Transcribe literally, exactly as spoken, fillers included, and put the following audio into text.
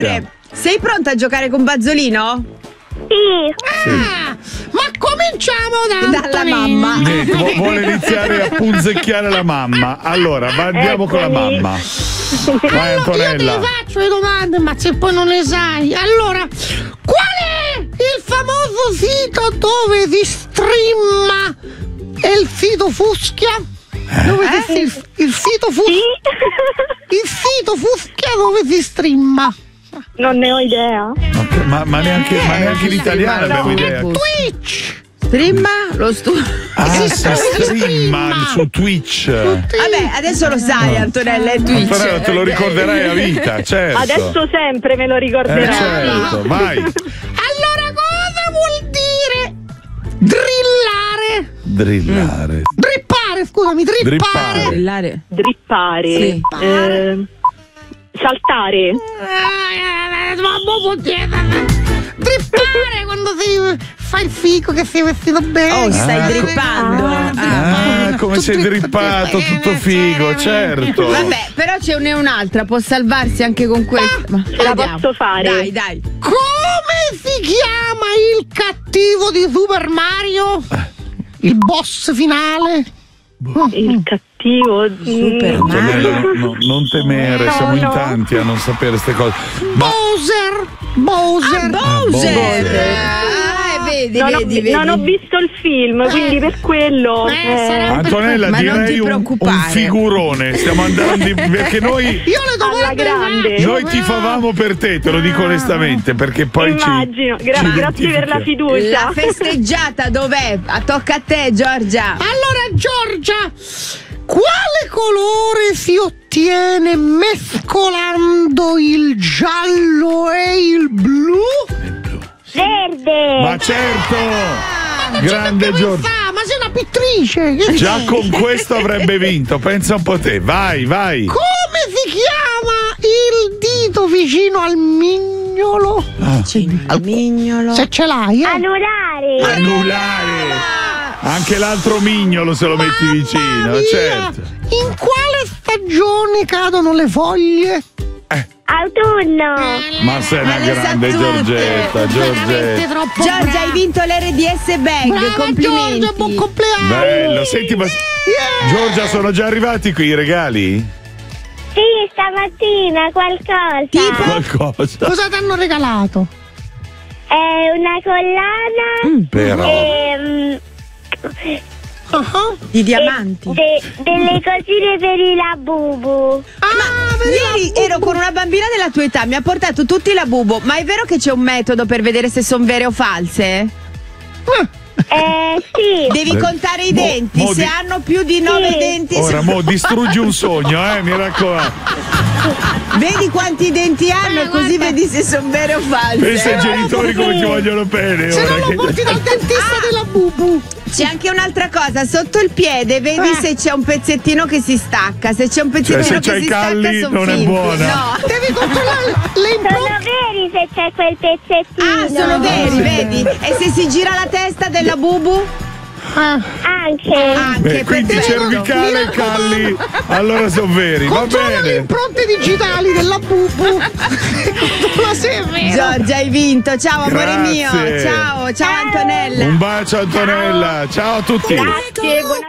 Sei pronta a giocare con Bazzolino? Sì. Ah, ma cominciamo da dalla mamma. Niente, vu- vuole iniziare a punzecchiare la mamma. Allora, va- andiamo con la mamma. Vai, Allora, io Antonella. ti faccio le domande, ma se poi non le sai. Allora, qual è il famoso sito dove si streama il sito Fuschia? Dove Eh? si, il, il sito Fuschia? Il sito Fuschia dove si streama? Non ne ho idea. Ma, ma neanche, ma neanche l'italiano no. abbiamo idea. Twitch! Streama lo stu. Ah, si Streama. streama su Twitch. Vabbè, adesso lo sai, Antonella, è Twitch. Antonella, te lo ricorderai a vita, certo. Adesso sempre me lo Eh, ricorderai. certo, vai. Allora, cosa vuol dire drillare? Drillare. Drippare, scusami, drippare. Drippare. Brillare. Drippare. Sì. Eh, saltare. Eh, ma boh, vuol dire- drippare quando si fa il fico che sei vestito bene. Oh, stai Ah, drippando. Ah. Ah, come sei drippato, tutto figo, certo. Vabbè, però ce n'è un'altra, può salvarsi anche con questa. Ma Ce la vediamo. posso fare. Dai, dai. Come si chiama il cattivo di Super Mario? Il boss finale? Il cattivo. Super Mm, Antonella, no, no, non temere, No, siamo in no. tanti a non sapere queste cose. Ma Bowser! Bowser! Ah, Bowser. Bowser. Ah, vedi, Non ho, vedi, vedi. non ho visto il film, quindi per quello. Eh, eh, sarà- Antonella, Ma non direi ti un, preoccupare. un figurone. Stiamo andando in- perché noi, Io le alla domande grande. noi tifavamo per te, te lo dico onestamente, perché poi ci. Immagino. Gra- ci grazie per la identifica. fiducia. La festeggiata dov'è? A tocca a te, Giorgia. Allora, Giorgia, quale colore si ottiene mescolando il giallo e il blu? Verde. Ma certo! Ma Grande che Giorgia. fa? Ma sei una pittrice! Che Già sei? con questo avrebbe vinto, pensa un po' te. Vai, vai. Come si chiama il dito vicino al mignolo? Al mignolo. Se ce l'hai, eh? Anulare. Anulare. Anche l'altro mignolo se lo metti vicino, Mamma mia! certo. In quale stagione cadono le foglie? Autunno. Ma sei una Ma le sa grande tutte. Giorgetta, Veramente Giorgetta. troppo Giorgia, brava. hai vinto l'R D S Bag. Brava, Complimenti. Giorgia, buon compleanno! Bello, senti, ma Yeah! Giorgia, sono già arrivati qui i regali? Sì, stamattina qualcosa. Tipo? Qualcosa. Cosa ti hanno regalato? È una collana. Però. ehm, Ah, Di diamanti. e de- delle cosine per i labubu. ah, vedi la- Ieri ero con una bambina della tua età, mi ha portato tutti la bubo, ma è vero che c'è un metodo per vedere se sono vere o false? Eh sì. Devi Beh, contare i mo- denti, mo se di- hanno più di nove Sì. denti. Ora, sono- mo, distruggi un sogno, eh, mi raccomando. Vedi quanti denti hanno, Eh, così guarda. vedi se sono vere o false. Pensa ai genitori come ti vogliono bene. Se ora non lo che- porti dal dentista della bubu. C'è anche un'altra cosa, sotto il piede vedi Eh. se c'è un pezzettino che si stacca, se c'è un Cioè, pezzettino se che c'hai si calli, stacca sono non è finti. buona. No. Devi controllare le impronte. Sono veri se c'è quel pezzettino. Ah, sono veri, sì. vedi? E se si gira la testa della bubu? Ah, Anche. Anche Beh, quindi perfetto. cervicale e calli, allora sono veri, va controlla le bene. impronte digitali della bubu. Controlla se è vero. Giorgia, hai vinto. Ciao, amore Grazie. mio. Ciao, ciao Antonella. Un bacio Antonella, ciao a tutti. Grazie, buona